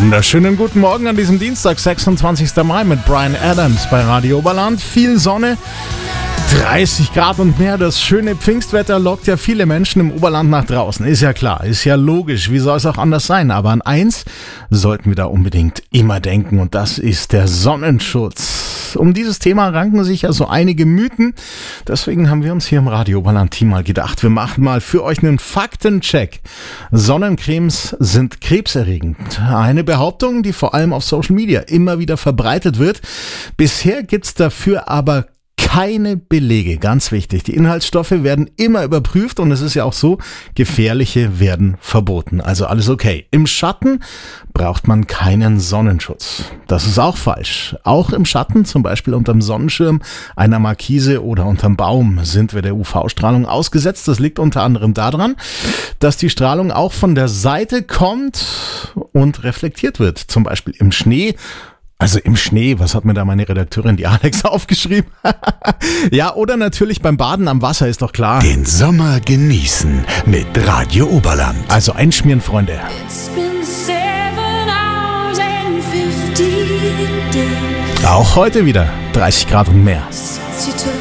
Wunderschönen guten Morgen an diesem Dienstag, 26. Mai mit Bryan Adams bei Radio Oberland. Viel Sonne, 30 Grad und mehr. Das schöne Pfingstwetter lockt ja viele Menschen im Oberland nach draußen. Ist ja klar, ist ja logisch. Wie soll es auch anders sein? Aber an eins sollten wir da unbedingt immer denken und das ist der Sonnenschutz. Um dieses Thema ranken sich ja so einige Mythen. Deswegen haben wir uns hier im Radio Oberland-Team mal gedacht, wir machen mal für euch einen Faktencheck. Sonnencremes sind krebserregend. Eine Behauptung, die vor allem auf Social Media immer wieder verbreitet wird. Bisher gibt's dafür aber keine Belege, ganz wichtig. Die Inhaltsstoffe werden immer überprüft und es ist ja auch so, gefährliche werden verboten. Also alles okay. Im Schatten braucht man keinen Sonnenschutz. Das ist auch falsch. Auch im Schatten, zum Beispiel unterm Sonnenschirm, einer Markise oder unterm Baum, sind wir der UV-Strahlung ausgesetzt. Das liegt unter anderem daran, dass die Strahlung auch von der Seite kommt und reflektiert wird. Zum Beispiel im Schnee. Also im Schnee, was hat mir da meine Redakteurin, die Alex, aufgeschrieben? Ja, oder natürlich beim Baden am Wasser, ist doch klar. Den Sommer genießen mit Radio Oberland. Also einschmieren, Freunde. Auch heute wieder 30 Grad und mehr.